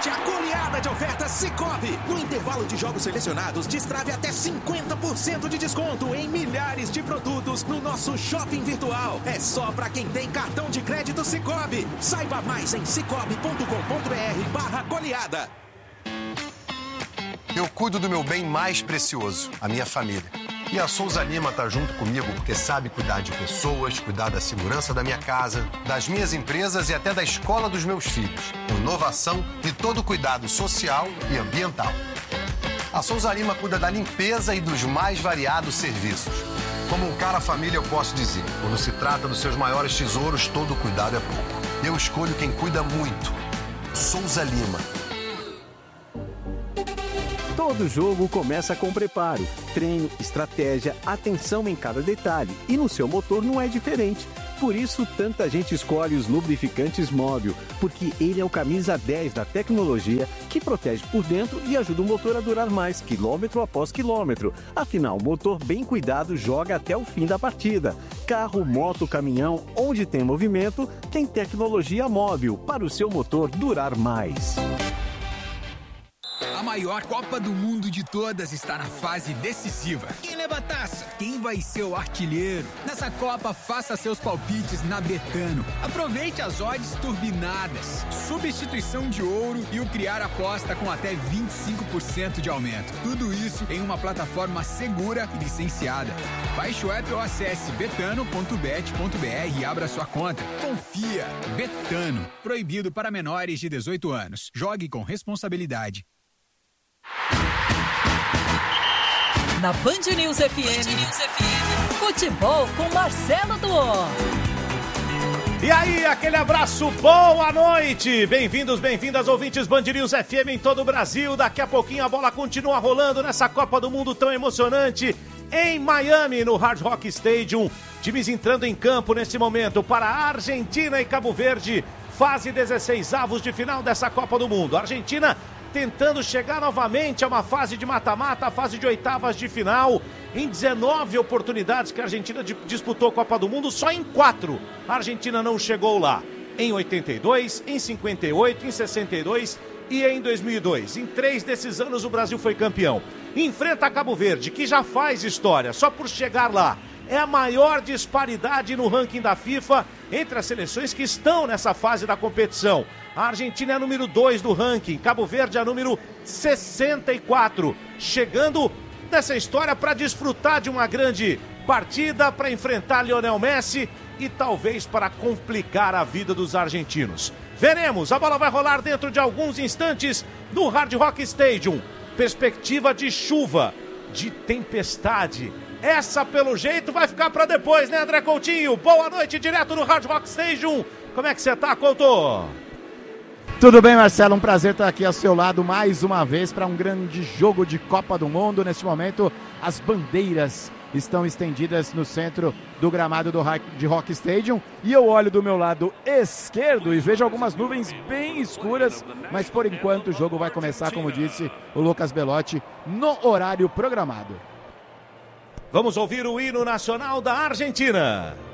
Aproveite a goleada de ofertas Sicoob. No intervalo de jogos selecionados, destrave até 50% de desconto em milhares de produtos no nosso shopping virtual. É só para quem tem cartão de crédito Sicoob. Saiba mais em cicobi.com.br/goleada. Eu cuido do meu bem mais precioso, a minha família. E a Souza Lima tá junto comigo porque sabe cuidar de pessoas, cuidar da segurança da minha casa, das minhas empresas e até da escola dos meus filhos. Inovação e todo cuidado social e ambiental. A Souza Lima cuida da limpeza e dos mais variados serviços. Como um cara família, eu posso dizer, quando se trata dos seus maiores tesouros, todo cuidado é pouco. Eu escolho quem cuida muito. Souza Lima. Todo jogo começa com preparo, treino, estratégia, atenção em cada detalhe. E no seu motor não é diferente. Por isso, tanta gente escolhe os lubrificantes Móbil, porque ele é o camisa 10 da tecnologia que protege por dentro e ajuda o motor a durar mais, quilômetro após quilômetro. Afinal, motor bem cuidado joga até o fim da partida. Carro, moto, caminhão, onde tem movimento, tem tecnologia Móbil para o seu motor durar mais. A maior Copa do Mundo de todas está na fase decisiva. Quem leva a taça? Quem vai ser o artilheiro? Nessa Copa, faça seus palpites na Betano. Aproveite as odds turbinadas, substituição de ouro e o criar aposta com até 25% de aumento. Tudo isso em uma plataforma segura e licenciada. Baixe o app ou acesse betano.bet.br e abra sua conta. Confia. Betano. Proibido para menores de 18 anos. Jogue com responsabilidade. Na Band News FM, futebol com Marcelo Duó. E aí, aquele abraço, boa noite! Bem-vindos, bem-vindas, ouvintes Band News FM em todo o Brasil. Daqui a pouquinho a bola continua rolando nessa Copa do Mundo tão emocionante em Miami, no Hard Rock Stadium. Times entrando em campo nesse momento para a Argentina e Cabo Verde. Fase 16avos de final dessa Copa do Mundo. A Argentina tentando chegar novamente a uma fase de mata-mata, a fase de oitavas de final. Em 19 oportunidades que a Argentina disputou a Copa do Mundo, só em 4 a Argentina não chegou lá. Em 82, em 58, em 62 e em 2002. Em 3 desses anos o Brasil foi campeão. Enfrenta Cabo Verde, que já faz história, só por chegar lá. É a maior disparidade no ranking da FIFA entre as seleções que estão nessa fase da competição. A Argentina é a número 2 do ranking, Cabo Verde é a número 64. Chegando nessa história para desfrutar de uma grande partida, para enfrentar Lionel Messi e talvez para complicar a vida dos argentinos. Veremos, a bola vai rolar dentro de alguns instantes no Hard Rock Stadium. Perspectiva de chuva, de tempestade. Essa, pelo jeito, vai ficar para depois, né, André Coutinho? Boa noite, direto no Hard Rock Stadium. Como é que você tá, Couto? Tudo bem, Marcelo? Um prazer estar aqui ao seu lado mais uma vez para um grande jogo de Copa do Mundo. Neste momento, as bandeiras estão estendidas no centro do gramado do Hard Rock Stadium. E eu olho do meu lado esquerdo e vejo algumas nuvens bem escuras. Mas, por enquanto, o jogo vai começar, como disse o Lucas Belotti, no horário programado. Vamos ouvir o hino nacional da Argentina.